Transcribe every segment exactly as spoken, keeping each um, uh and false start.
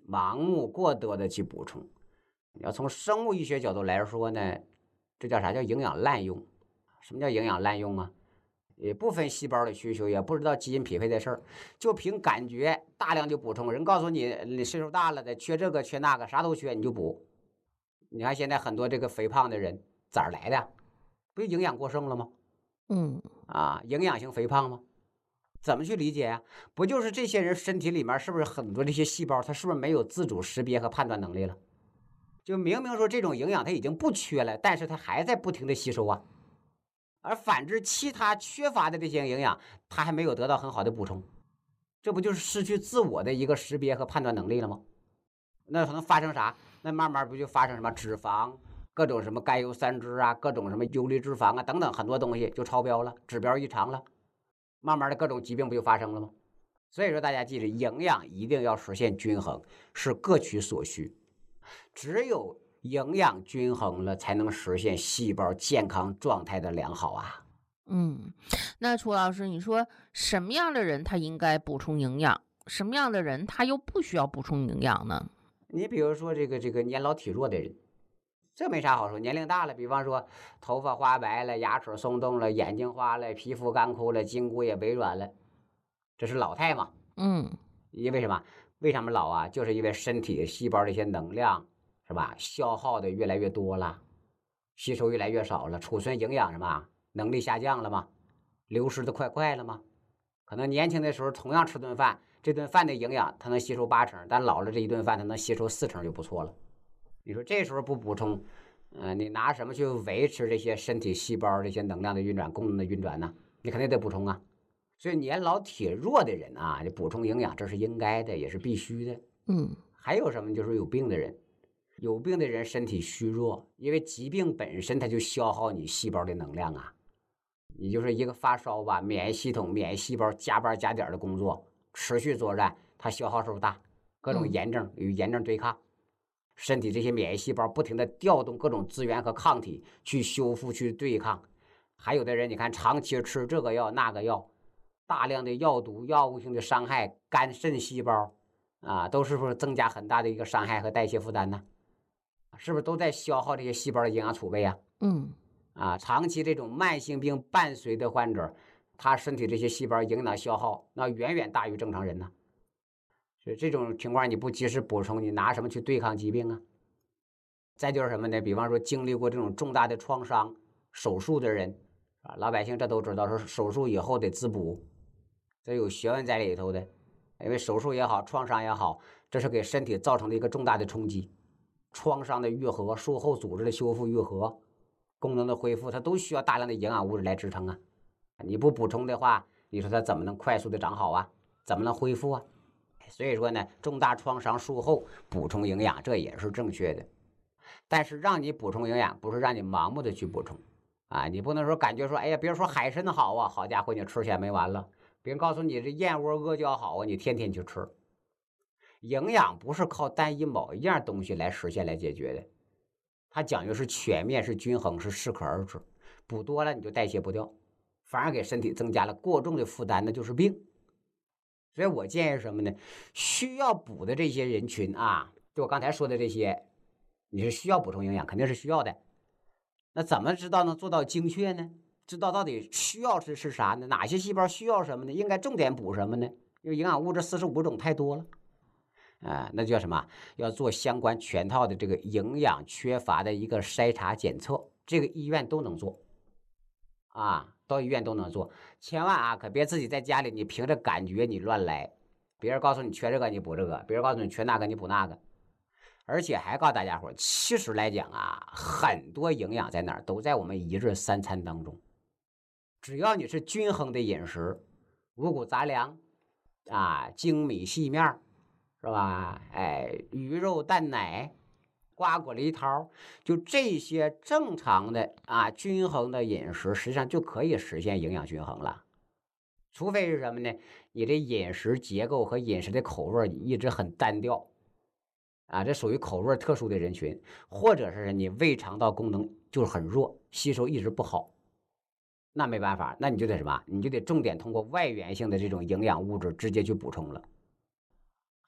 盲目过多的去补充。你要从生物医学角度来说呢，这叫啥？叫营养滥用。什么叫营养滥用啊？也不分细胞的需求，也不知道基因匹配的事儿，就凭感觉大量就补充。人告诉你，你岁数大了的，缺这个缺那个，啥都缺，你就补。你看现在很多这个肥胖的人咋儿来的？不就营养过剩了吗？ 嗯啊，营养性肥胖吗？怎么去理解呀、不就是这些人身体里面是不是很多这些细胞，它是不是没有自主识别和判断能力了？就明明说这种营养它已经不缺了，但是它还在不停的吸收啊。而反之，其他缺乏的这些营养，它还没有得到很好的补充，这不就是失去自我的一个识别和判断能力了吗？那可能发生啥？那慢慢不就发生什么脂肪、各种什么甘油三酯啊、各种什么游离脂肪啊等等很多东西就超标了，指标异常了，慢慢的各种疾病不就发生了吗？所以说大家记着，营养一定要实现均衡，是各取所需，只有营养均衡了，才能实现细胞健康状态的良好啊。 嗯，那楚老师，你说什么样的人他应该补充营养，什么样的人他又不需要补充营养呢？ 你比如说这个这个年老体弱的人，这没啥好说。年龄大了，比方说头发花白了，牙齿松动了，眼睛花了，皮肤干枯了，筋骨也微软了，这是老态嘛？ 嗯因为什么？为什么老啊？就是因为身体细胞这些能量是吧，消耗的越来越多了，吸收越来越少了，储存营养什么能力下降了吗？流失的快快了吗？可能年轻的时候同样吃顿饭，这顿饭的营养它能吸收八成，但老了这一顿饭它能吸收四成就不错了。你说这时候不补充，呃，你拿什么去维持这些身体细胞这些能量的运转、功能的运转呢？你肯定得补充啊。所以年老体弱的人啊，你补充营养这是应该的，也是必须的。 嗯还有什么？就是有病的人，有病的人身体虚弱，因为疾病本身它就消耗你细胞的能量啊。你就是一个发烧吧，免疫系统、免疫细胞加班加点的工作，持续作战，它消耗是不是大？各种嗯炎症与炎症对抗，身体这些免疫细胞不停的调动各种资源和抗体去修复、去对抗。还有的人，你看长期吃这个药那个药，大量的药毒、药物性的伤害肝肾细胞啊，都是不是增加很大的一个伤害和代谢负担呢？是不是都在消耗这些细胞的营养储备啊？ 嗯啊，长期这种慢性病伴随的患者，他身体这些细胞营养消耗那远远大于正常人呢。所以这种情况你不及时补充，你拿什么去对抗疾病啊？再就是什么呢？比方说经历过这种重大的创伤、手术的人啊，老百姓这都知道，说手术以后得滋补，这有学问在里头的。因为手术也好，创伤也好，这是给身体造成的一个重大的冲击，创伤的愈合、术后组织的修复愈合、功能的恢复，它都需要大量的营养物质来支撑啊。你不补充的话，你说它怎么能快速的长好啊？怎么能恢复啊？所以说呢，重大创伤术后补充营养，这也是正确的。但是让你补充营养，不是让你盲目的去补充啊！你不能说感觉说，哎呀，别人说海参好啊，好家伙，你吃起来没完了。别人告诉你这燕窝、阿胶好啊，你天天去吃。营养不是靠单一某一样东西来实现来解决的，它讲究是全面、是均衡、是适可而止。补多了你就代谢不掉，反而给身体增加了过重的负担，那就是病。所以我建议什么呢？需要补的这些人群啊，就我刚才说的这些，你是需要补充营养，肯定是需要的。那怎么知道能做到精确呢？知道到底需要是是啥呢？哪些细胞需要什么呢？应该重点补什么呢？因为营养物质四十五种太多了，啊、呃，那叫什么？要做相关全套的这个营养缺乏的一个筛查检测，这个医院都能做，啊，到医院都能做。千万啊，可别自己在家里你凭着感觉你乱来，别人告诉你缺这个你补这个，别人告诉你缺那个你补那个。而且还告诉大家伙，其实来讲啊，很多营养在哪儿，都在我们一日三餐当中。只要你是均衡的饮食，五谷杂粮啊，精米细面是吧？哎，鱼肉蛋奶、瓜果梨桃，就这些正常的啊均衡的饮食，实际上就可以实现营养均衡了。除非是什么呢？你的饮食结构和饮食的口味一直很单调。啊，这属于口味特殊的人群，或者是你胃肠道功能就是很弱，吸收一直不好，那没办法，那你就得什么？你就得重点通过外源性的这种营养物质直接去补充了。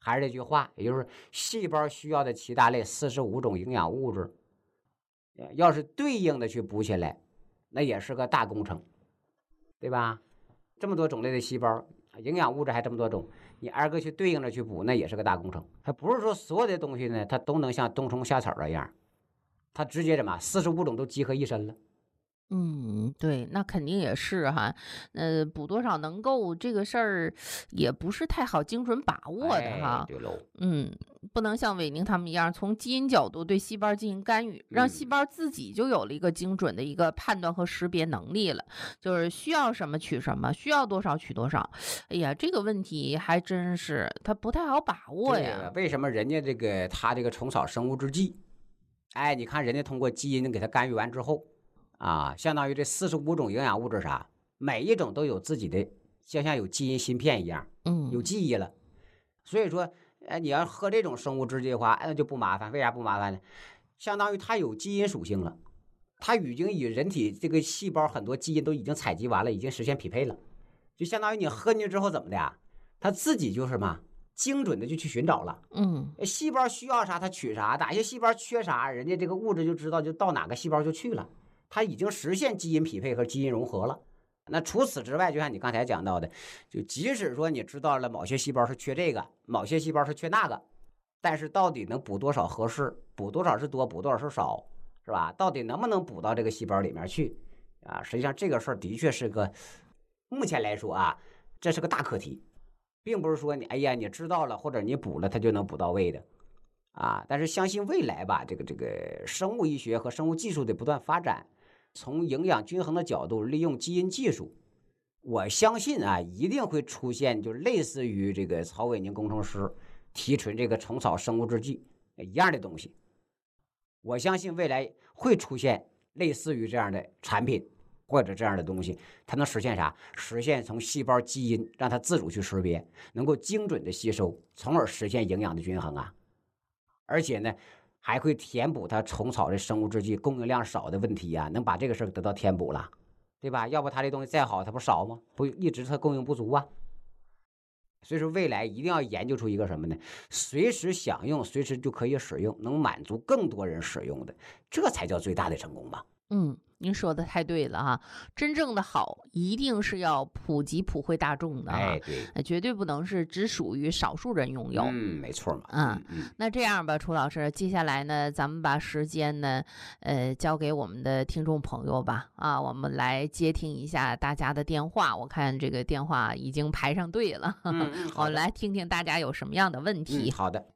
还是这句话，也就是细胞需要的七大类四十五种营养物质，要是对应的去补起来，那也是个大工程，对吧？这么多种类的细胞，营养物质还这么多种，你挨个去对应着去补，那也是个大工程。它不是说所有的东西呢，它都能像冬虫夏草那样，它直接什么四十五种都集合一身了。 嗯，对，那肯定也是哈，呃，补多少能够这个事儿也不是太好精准把握的哎， 哈。 对喽， 嗯，不能像伟宁他们一样，从基因角度对细胞进行干预，让细嗯， 胞自己就有了一个精准的一个判断和识别能力了，就是需要什么取什么，需要多少取多少。哎呀，这个问题还真是它不太好把握对呀。 为什么人家这个他这个虫草生物制剂，哎，你看人家通过基因给它干预完之后，啊，相当于这四十五种营养物质啥，每一种都有自己的，就像有基因芯片一样，有嗯记忆了。所以说，哎，你要喝这种生物制剂的话，那就不麻烦。为啥不麻烦呢？相当于它有基因属性了，它已经与人体这个细胞很多基因都已经采集完了，已经实现匹配了。就相当于你喝进去之后怎么的呀？它自己就什么精准的就去寻找了。 嗯细胞需要啥，它取啥；哪些细胞缺啥，人家这个物质就知道，就到哪个细胞就去了。它已经实现基因匹配和基因融合了。那除此之外，就像你刚才讲到的，就即使说你知道了某些细胞是缺这个，某些细胞是缺那个，但是到底能补多少合适，补多少是多，补多少是少，是吧？到底能不能补到这个细胞里面去啊？实际上这个事儿的确是个，目前来说啊，这是个大课题，并不是说你哎呀你知道了或者你补了它就能补到位的。啊，但是相信未来吧，这个这个生物医学和生物技术的不断发展，从营养均衡的角度利用基因技术，我相信啊，一定会出现就类似于这个曹伟宁工程师提纯这个虫草生物制剂一样的东西。我相信未来会出现类似于这样的产品或者这样的东西，它能实现啥？实现从细胞基因让它自主去识别，能够精准的吸收，从而实现营养的均衡啊。而且呢，还会填补它虫草的生物制剂供应量少的问题啊，能把这个事儿得到填补了，对吧？要不它这东西再好，它不少吗？不一直它供应不足啊。所以说，未来一定要研究出一个什么呢？随时享用，随时就可以使用，能满足更多人使用的，这才叫最大的成功吧。 嗯，您说的太对了哈，真正的好一定是要普及普惠大众的哈， 哎，对， 呃绝对不能是只属于少数人拥有。 嗯，没错嘛， 嗯， 嗯嗯， 那这样吧，楚老师，接下来呢，咱们把时间呢，呃，交给我们的听众朋友吧。啊，我们来接听一下大家的电话。我看这个电话已经排上队了， 嗯嗯， 我好的， 来听听大家有什么样的问嗯， 题。 好的，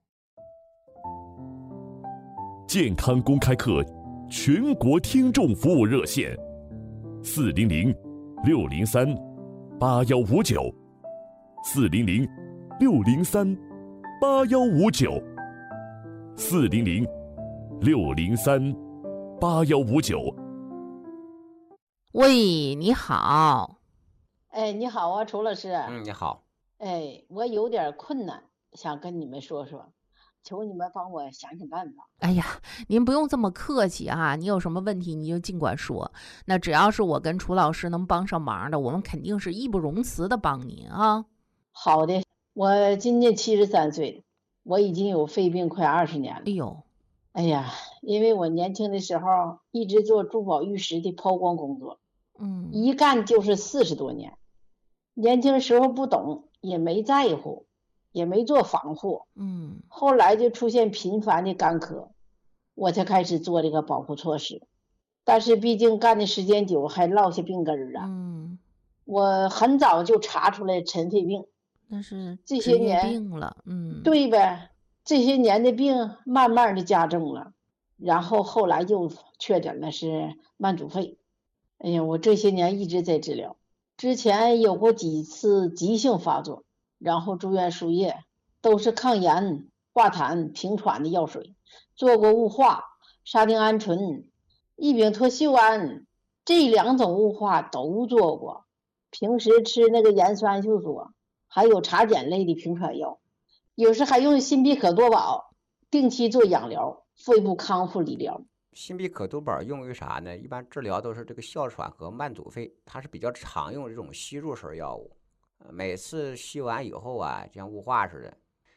健康公开课全国听众服务热线：四零零六零三八幺五九，四零零六零三八幺五九，四零零六零三八幺五九。 喂，你好。 哎，你好啊，楚老师。 嗯，你好， 哎，我有点困难，想跟你们说说，求你们帮我想想办法。 哎呀，您不用这么客气啊！你有什么问题你就尽管说。那只要是我跟楚老师能帮上忙的，我们肯定是义不容辞的帮您啊。 好的，我今年七十三岁，我已经有肺病快二十年了。 哎呦， 哎呀，因为我年轻的时候一直做珠宝玉石的抛光工作， 嗯一干就是四十多年。年轻时候不懂，也没在乎，也没做防护。 嗯后来就出现频繁的干咳，我才开始做这个保护措施。但是毕竟干的时间久，还落下病根儿啊。 嗯， 我很早就查出来尘肺病， 那是这职业些年病了。嗯， 对呗，这些年的病慢慢的加重了，然后后来就确诊了是慢阻肺。哎呀，我这些年一直在治疗，之前有过几次急性发作，然后住院输液，都是抗炎、化痰、平喘的药水，做过雾化、沙丁胺醇、异丙脱溴胺，这两种雾化都做过。平时吃那个盐酸秀索，还有茶碱类的平喘药，有时还用辛比可多宝，定期做氧疗、肺部康复理疗。 辛比可多宝用于啥呢？一般治疗都是这个哮喘和慢阻肺，它是比较常用的这种吸入式药物。每次吸完以后啊，就像雾化似的，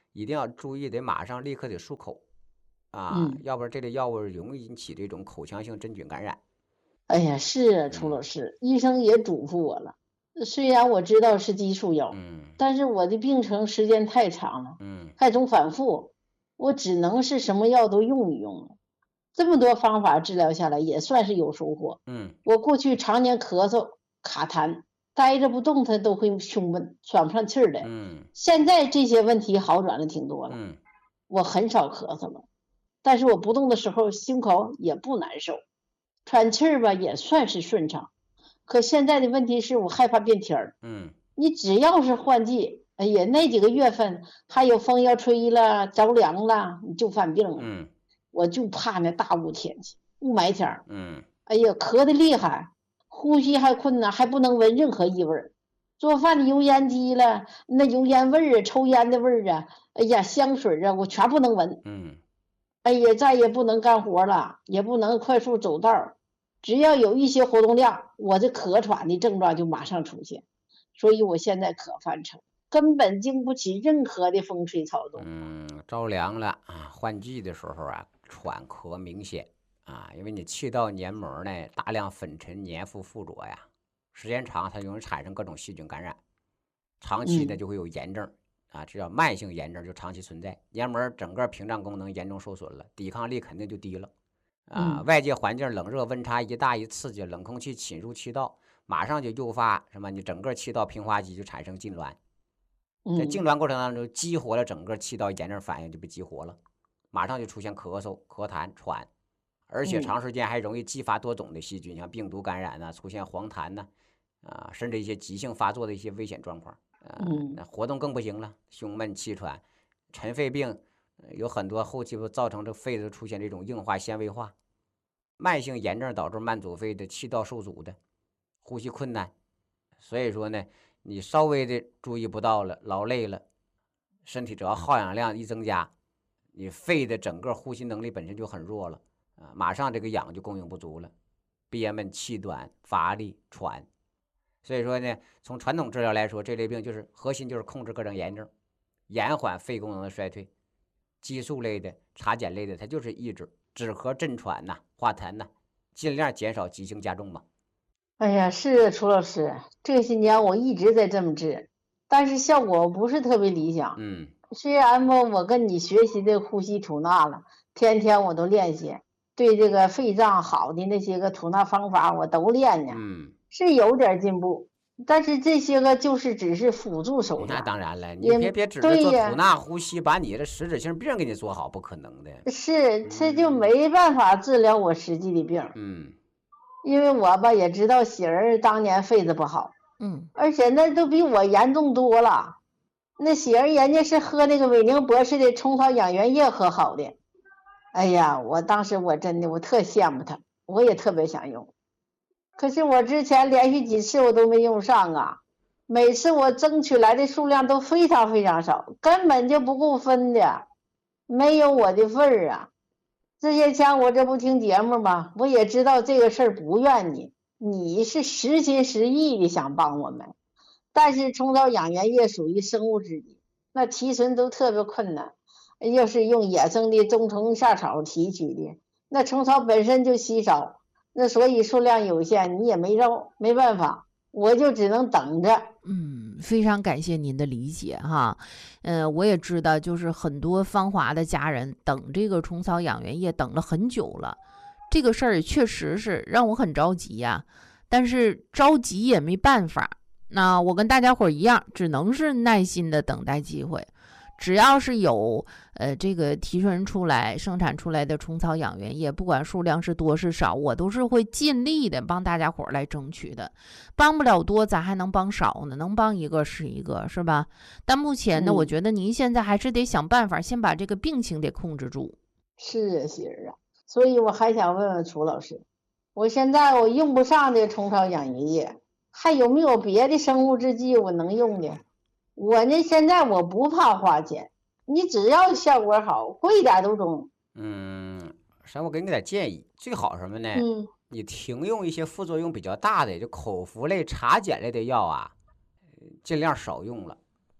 一定要注意，得马上立刻得漱口啊， 嗯要不然这类药物容易引起这种口腔性真菌感染。 哎呀，是啊，楚老师，医生也嘱咐我了。虽然我知道是激素药， 嗯但是我的病程时间太长了， 嗯还总反复，我只能是什么药都用一用了。这么多方法治疗下来，也算是有收获。 嗯我过去常年咳嗽、卡痰，待着不动弹都会胸闷、喘不上气儿来。 嗯现在这些问题好转了挺多了， 嗯我很少咳嗽了，但是我不动的时候胸口也不难受，喘气儿吧也算是顺畅。可现在的问题是我害怕变天儿， 嗯你只要是换季，哎呀，那几个月份还有风要吹了、着凉了，你就犯病了。 嗯我就怕那大雾天气、雾霾天儿， 嗯哎呀，咳得厉害，呼吸还困难，还不能闻任何异味儿。做饭的油烟机了，那油烟味儿啊，抽烟的味儿啊，哎呀，香水啊，我全不能闻。 嗯哎呀，再也不能干活了，也不能快速走道儿，只要有一些活动量，我这咳喘的症状就马上出现。所以我现在可犯愁，根本经不起任何的风吹草动。 嗯，着凉了啊，换季的时候啊，喘咳明显啊，因为你气道黏膜呢大量粉尘粘附附着呀，时间长它容易产生各种细菌感染，长期呢嗯就会有炎症啊，这叫慢性炎症，就长期存在，黏膜整个屏障功能严重受损了，抵抗力肯定就低了啊。 嗯外界环境冷热温差一大一刺激，冷空气侵入气道，马上就诱发什么？你整个气道平滑肌就产生痉挛。在痉嗯挛过程当中，激活了整个气道炎症反应就被激活了，马上就出现咳嗽、咳痰、喘，而且嗯长时间还容易激发多种的细菌，像病毒感染呐、出现黄痰呐、啊，甚至一些急性发作的一些危险状况。啊， 嗯那活动更不行了，胸闷气喘，尘肺病呃有很多后期不造成这肺子出现这种硬化、纤维化，慢性炎症导致慢阻肺的气道受阻的，呼吸困难。所以说呢，你稍微的注意不到了，劳累了，身体只要耗氧量一增加，你肺的整个呼吸能力本身就很弱了啊，马上这个氧就供应不足了，憋闷、气短、乏力、喘。所以说呢，从传统治疗来说，这类病就是核心就是控制各种炎症，延缓肺功能的衰退。激素类的、茶碱类的，它就是抑制，止咳镇喘呐、化痰呐，尽量减少急性加重嘛。 哎呀，是啊，楚老师，这些年我一直在这么治，但是效果不是特别理想。 嗯虽然吧，我跟你学习的呼吸吐纳了，天天我都练习，对这个肺脏好的那些个吐纳方法我都练呢， 嗯， 是有点进步。但是这些个就是只是辅助手那段， 当然了，你也别别指着对呀做吐纳呼吸，把你的实质性病给你做好，不可能的。 是这就没办法治疗我实际的病， 嗯因为我吧也知道喜儿当年肺子不好， 嗯而且那都比我严重多了。那喜儿人家是喝那个韦宁博士的虫草养元液喝好的，哎呀，我当时我真的我特羡慕他，我也特别想用，可是我之前连续几次我都没用上啊，每次我争取来的数量都非常非常少，根本就不够分的，没有我的份儿啊。这些天我这不听节目吗？我也知道这个事儿不怨你，你是实心实意的想帮我们，但是虫草养元液属于生物制剂，那提纯都特别困难，又是用野生的中虫夏草提取的，那虫草本身就稀少，那所以数量有限，你也没招，没办法，我就只能等着。 嗯，非常感谢您的理解哈。呃，我也知道，就是很多芳华的家人等这个虫草养元液等了很久了，这个事儿确实是让我很着急呀、但是着急也没办法。那我跟大家伙儿一样，只能是耐心的等待机会。只要是有呃这个提纯出来、生产出来的虫草养元液，不管数量是多是少，我都是会尽力的帮大家伙儿来争取的。帮不了多，咱还能帮少呢？能帮一个是一个，是吧？但目前呢， 嗯我觉得您现在还是得想办法，先把这个病情得控制住。 是啊，喜儿啊，所以我还想问问楚老师，我现在我用不上这虫草养元液，还有没有别的生物制剂我能用的？我呢，现在我不怕花钱，你只要效果好，贵点都中。 嗯，实我给你点建议，最好什么呢？ 嗯你停用一些副作用比较大的，就口服类、茶碱类的药啊，尽量少用了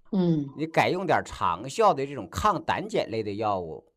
嗯你改用点长效的这种抗胆碱类的药物，